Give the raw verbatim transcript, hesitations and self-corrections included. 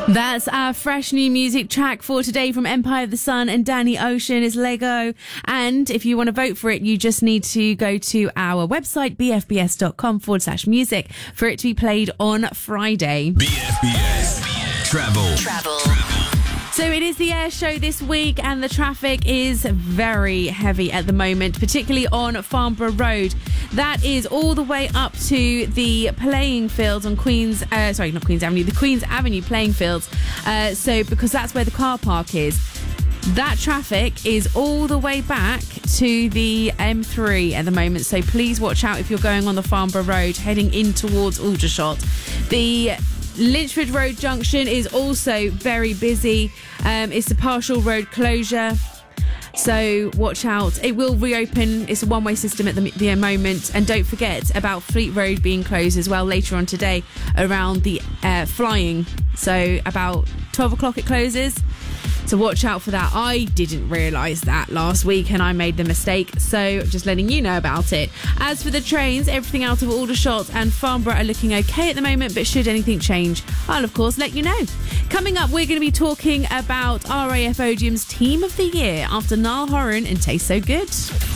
That's our fresh new music track for today from Empire of the Sun and Danny Ocean is Lego. And if you want to vote for it, you just need to go to our website, bfbs.com forward slash music for it to be played on Friday. B F B S Travel. Travel. So it is the air show this week and the traffic is very heavy at the moment, particularly on Farnborough Road. That is all the way up to the playing fields on Queen's, uh, sorry, not Queen's Avenue, the Queen's Avenue playing fields. Uh, so because that's where the car park is. That traffic is all the way back to the M three at the moment. So please watch out if you're going on the Farnborough Road heading in towards Aldershot. The Lynchford Road junction is also very busy. Um, it's a partial road closure. So watch out. It will reopen. It's a one-way system at the, the moment. And don't forget about Fleet Road being closed as well later on today around the uh, flying. So about twelve o'clock it closes. So watch out for that. I didn't realise that last week and I made the mistake. So just letting you know about it. As for the trains, everything out of Aldershot and Farnborough are looking okay at the moment. But should anything change, I'll of course let you know. Coming up, we're going to be talking about R A F Odium's Team of the Year after Niall Horan and Taste So Good.